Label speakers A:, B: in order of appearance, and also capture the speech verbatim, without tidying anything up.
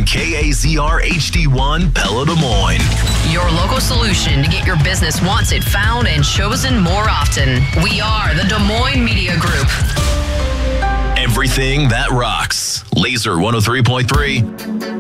A: K A Z R H D one Pella Des Moines.
B: Your local solution to get your business wanted, found, and chosen more often. We are the Des Moines Media Group.
A: Everything that rocks. Laser one oh three point three.